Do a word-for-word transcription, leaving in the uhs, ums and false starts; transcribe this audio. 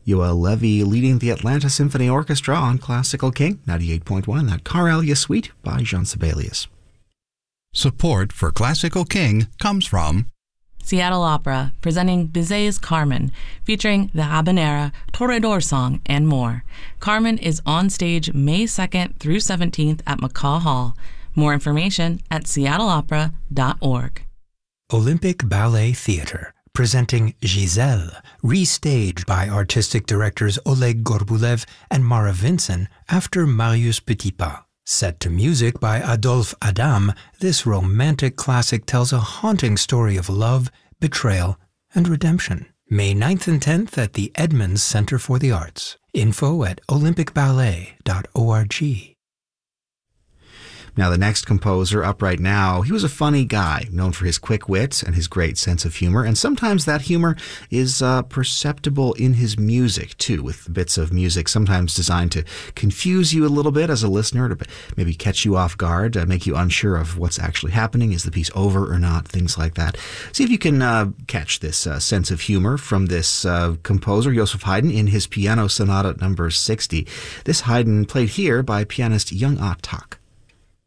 Yoel Levy leading the Atlanta Symphony Orchestra on Classical King ninety-eight point one, that Charalia Suite by Jean Sibelius. Support for Classical King comes from Seattle Opera, presenting Bizet's Carmen, featuring the habanera, Toreador song, and more. Carmen is on stage May second through seventeenth at McCaw Hall. More information at seattle opera dot org. Olympic Ballet Theatre, presenting Giselle, restaged by artistic directors Oleg Gorbulev and Mara Vinson after Marius Petipa. Set to music by Adolphe Adam, this romantic classic tells a haunting story of love, betrayal, and redemption. May ninth and tenth at the Edmonds Center for the Arts. Info at olympic ballet dot org. Now, the next composer up right now, he was a funny guy, known for his quick wit and his great sense of humor, and sometimes that humor is uh, perceptible in his music, too, with bits of music sometimes designed to confuse you a little bit as a listener, to maybe catch you off guard, uh, make you unsure of what's actually happening. Is the piece over or not? Things like that. See if you can uh, catch this uh, sense of humor from this uh, composer, Joseph Haydn, in his Piano Sonata number sixty. This Haydn played here by pianist Young Ah Tak.